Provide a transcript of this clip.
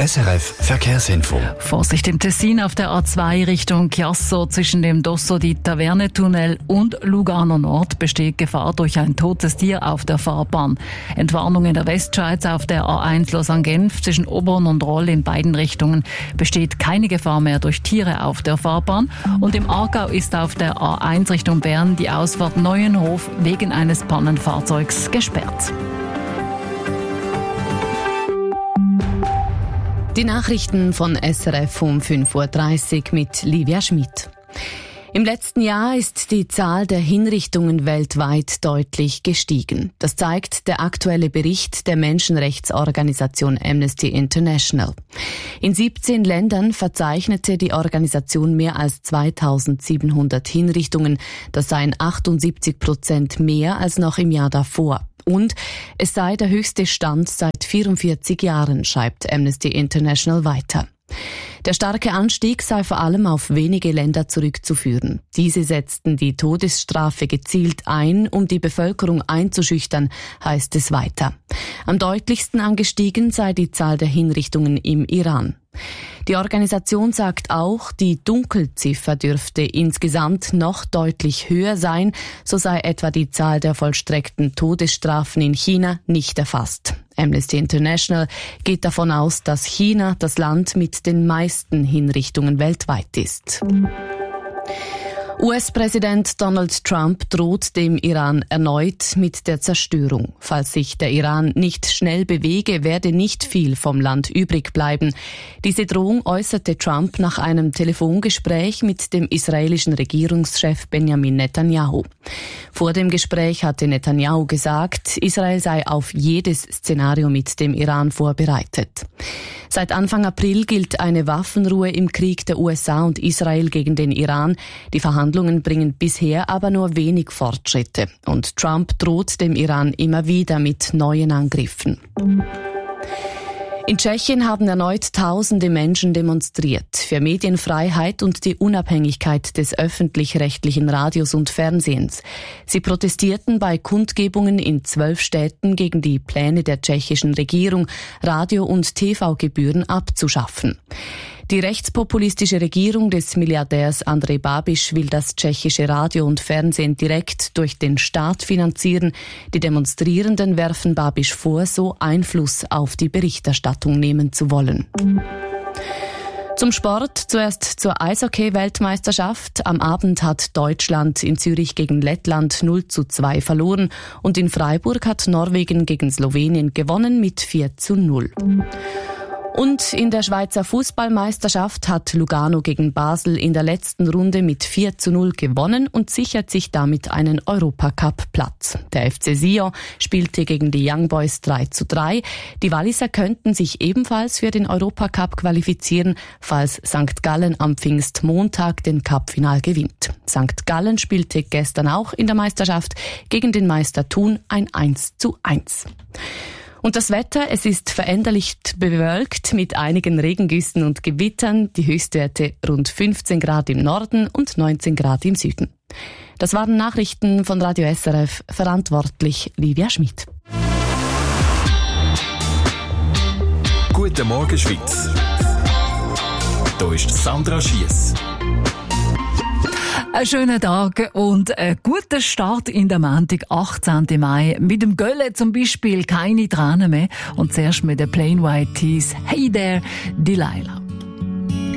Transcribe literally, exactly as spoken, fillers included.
S R F Verkehrsinfo. Vorsicht im Tessin auf der A zwei Richtung Chiasso zwischen dem Dosso di Taverne-Tunnel und Lugano Nord besteht Gefahr durch ein totes Tier auf der Fahrbahn. Entwarnung in der Westschweiz auf der A eins Lausanne-Genf zwischen Obern und Roll in beiden Richtungen besteht keine Gefahr mehr durch Tiere auf der Fahrbahn. Und im Aargau ist auf der A eins Richtung Bern die Ausfahrt Neuenhof wegen eines Pannenfahrzeugs gesperrt. Die Nachrichten von S R F um fünf Uhr dreißig mit Livia Schmid. Im letzten Jahr ist die Zahl der Hinrichtungen weltweit deutlich gestiegen. Das zeigt der aktuelle Bericht der Menschenrechtsorganisation Amnesty International. In siebzehn Ländern verzeichnete die Organisation mehr als zweitausendsiebenhundert Hinrichtungen. Das seien achtundsiebzig Prozent mehr als noch im Jahr davor. Und es sei der höchste Stand seit vierundvierzig Jahren, schreibt Amnesty International weiter. Der starke Anstieg sei vor allem auf wenige Länder zurückzuführen. Diese setzten die Todesstrafe gezielt ein, um die Bevölkerung einzuschüchtern, heißt es weiter. Am deutlichsten angestiegen sei die Zahl der Hinrichtungen im Iran. Die Organisation sagt auch, die Dunkelziffer dürfte insgesamt noch deutlich höher sein, so sei etwa die Zahl der vollstreckten Todesstrafen in China nicht erfasst. Amnesty International geht davon aus, dass China das Land mit den meisten Hinrichtungen weltweit ist. U S-Präsident Donald Trump droht dem Iran erneut mit der Zerstörung. Falls sich der Iran nicht schnell bewege, werde nicht viel vom Land übrig bleiben. Diese Drohung äußerte Trump nach einem Telefongespräch mit dem israelischen Regierungschef Benjamin Netanyahu. Vor dem Gespräch hatte Netanyahu gesagt, Israel sei auf jedes Szenario mit dem Iran vorbereitet. Seit Anfang April gilt eine Waffenruhe im Krieg der U S A und Israel gegen den Iran. Die Verhandlungen bringen bisher aber nur wenig Fortschritte. Und Trump droht dem Iran immer wieder mit neuen Angriffen. In Tschechien haben erneut tausende Menschen demonstriert für Medienfreiheit und die Unabhängigkeit des öffentlich-rechtlichen Radios und Fernsehens. Sie protestierten bei Kundgebungen in zwölf Städten gegen die Pläne der tschechischen Regierung, Radio- und T V-Gebühren abzuschaffen. Die rechtspopulistische Regierung des Milliardärs Andrej Babiš will das tschechische Radio und Fernsehen direkt durch den Staat finanzieren. Die Demonstrierenden werfen Babiš vor, so Einfluss auf die Berichterstattung nehmen zu wollen. Zum Sport, zuerst zur Eishockey-Weltmeisterschaft. Am Abend hat Deutschland in Zürich gegen Lettland null zu zwei verloren und in Freiburg hat Norwegen gegen Slowenien gewonnen mit vier zu null. Und in der Schweizer Fußballmeisterschaft hat Lugano gegen Basel in der letzten Runde mit vier zu null gewonnen und sichert sich damit einen Europacup-Platz. Der F C Sion spielte gegen die Young Boys drei zu drei. Die Walliser könnten sich ebenfalls für den Europacup qualifizieren, falls Sankt Gallen am Pfingstmontag den Cup-Final gewinnt. Sankt Gallen spielte gestern auch in der Meisterschaft gegen den Meister Thun ein eins zu eins. Und das Wetter, es ist veränderlich bewölkt mit einigen Regengüssen und Gewittern, die Höchstwerte rund fünfzehn Grad im Norden und neunzehn Grad im Süden. Das waren Nachrichten von Radio S R F, verantwortlich Livia Schmid. Guten Morgen Schweiz. Hier ist Sandra Schiess. Einen schönen Tag und einen guten Start in der Montag, achtzehnten Mai. Mit dem Gölle zum Beispiel keine Tränen mehr. Und zuerst mit den Plain White Tees. Hey there, Delilah.